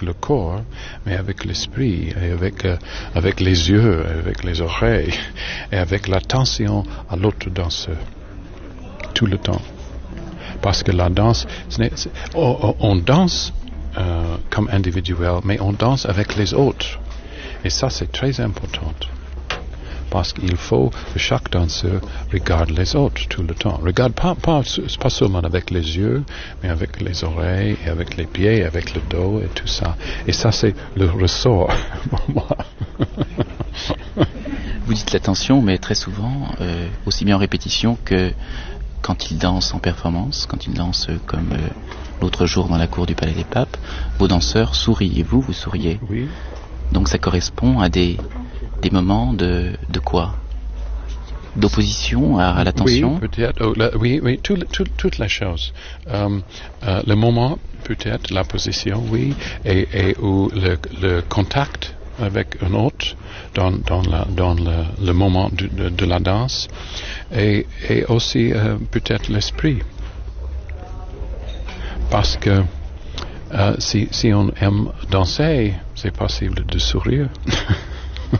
avec le corps, mais avec l'esprit, et avec les yeux, avec les oreilles, et avec l'attention à l'autre danseur, tout le temps. Parce que la danse, on danse comme individuel, mais on danse avec les autres. Et ça, c'est très important. Parce qu'il faut que chaque danseur regarde les autres tout le temps. Regarde pas seulement avec les yeux, mais avec les oreilles, et avec les pieds, avec le dos et tout ça. Et ça, c'est le ressort pour moi. Vous dites l'attention, mais très souvent, aussi bien en répétition que quand il danse en performance, quand il danse comme l'autre jour dans la cour du Palais des Papes, vos danseurs sourient et vous souriez. Oui. Donc ça correspond à des moments de quoi? D'opposition à l'attention? Oui, peut-être. Oui, toute la chose. Le moment, peut-être, la position, oui, et où le contact avec un autre dans le moment de la danse, et aussi peut-être l'esprit. Parce que si on aime danser, c'est possible de sourire.